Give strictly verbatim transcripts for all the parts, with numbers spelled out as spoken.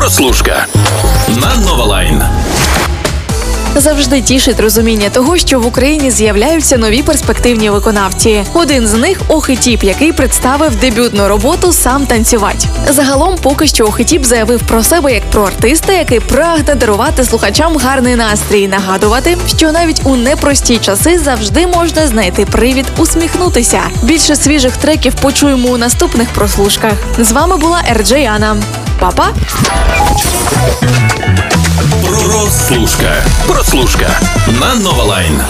Прослушка на Нова Лайн. Завжди тішить розуміння того, що в Україні з'являються нові перспективні виконавці. Один з них – Охетіп, який представив дебютну роботу «Сам танцювать». Загалом поки що Охетіп заявив про себе як про артиста, який прагне дарувати слухачам гарний настрій, нагадувати, що навіть у непрості часи завжди можна знайти привід усміхнутися. Більше свіжих треків почуємо у наступних прослушках. З вами була Ер Джей Анна. Па-па! Прослушка. Прослушка на Нова Лайн.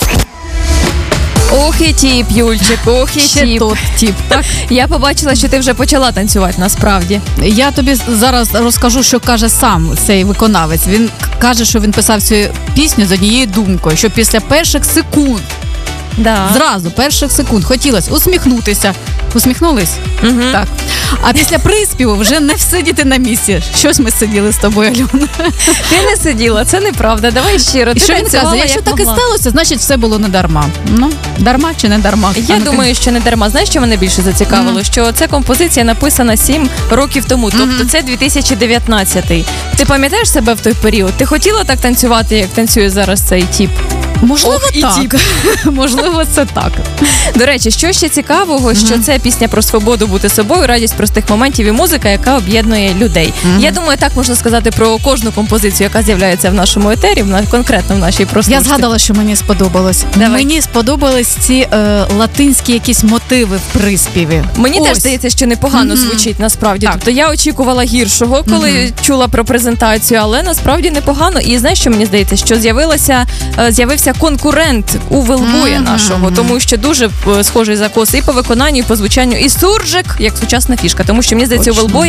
Ох і тіп, Юльчик, ох і Ще тіп. тот тіп, так? Я побачила, що ти вже почала танцювати, насправді. Я тобі зараз розкажу, що каже сам цей виконавець. Він каже, що він писав цю пісню з однією думкою, що після перших секунд, Да. зразу перших секунд хотілося усміхнутися. Усміхнулись? Угу. Так. А після приспіву вже не всидіти на місці. Щось ми сиділи з тобою, Альона. Ти не сиділа, це неправда. Давай щиро. І Ти що він танцювала, каже? Якщо як так і могла. сталося, значить все було не дарма. Ну, дарма чи не дарма? Я А ну, думаю, що не дарма. Знаєш, що мене більше зацікавило? Мгм. Що ця композиція написана сім років тому, тобто Мгм. це дві тисячі дев'ятнадцятий. Ти пам'ятаєш себе в той період? Ти хотіла так танцювати, як танцює зараз цей тіп? можливо, Ох, і так. Можливо, це так. До речі, що ще цікавого, що Мгм. це пісня про свободу бути собою, радість простих моментів і музика, яка об'єднує людей. Мгм. Я думаю, так можна сказати про кожну композицію, яка з'являється в нашому етері, в на- конкретно в нашій прослушці. Я згадала, що мені сподобалось. Давай. Мені сподобались ці е, латинські якісь мотиви в приспіві. Мені теж Ось. здається, що непогано Мгм. звучить насправді. Так. Тобто я очікувала гіршого, коли Мгм. чула про презентацію, але насправді непогано. І знаєш, що мені здається, що з'явилася е, з'явився конкурент у Велбоя Мгм. нашого, тому що дуже е, схожий закос і по виконанню, і по звучанню, і суржик як сучасна фішка. Тому що мені здається, у Точно. Велбоя